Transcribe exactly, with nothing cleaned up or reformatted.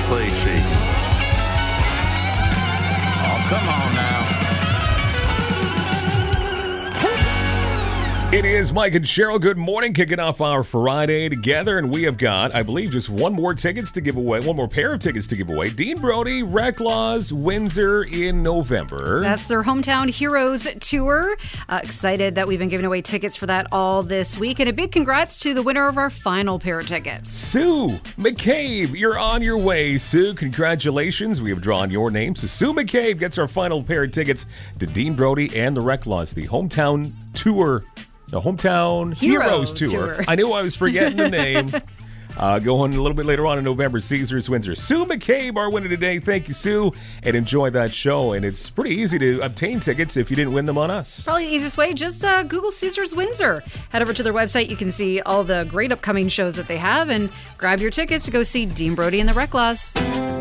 play shaky. Oh, come on now. It is Mike and Cheryl. Good morning. Kicking off our Friday together. And we have got, I believe, just one more tickets to give away. One more pair of tickets to give away. Dean Brody, Reclaws, Windsor in November. That's their Hometown Heroes Tour. Uh, excited that we've been giving away tickets for that all this week. And a big congrats to the winner of our final pair of tickets. Sue McCabe, you're on your way. Sue, congratulations. We have drawn your name. So Sue McCabe gets our final pair of tickets to Dean Brody and the Reclaws, the Hometown Tour. The Hometown Heroes, Heroes Tour. Tour. I knew I was forgetting the name. Uh, going a little bit later on in November, Caesars Windsor. Sue McCabe, our winner today. Thank you, Sue, and enjoy that show. And it's pretty easy to obtain tickets if you didn't win them on us. Probably the easiest way, just uh, Google Caesars Windsor. Head over to their website. You can see all the great upcoming shows that they have and grab your tickets to go see Dean Brody and the Reclaws.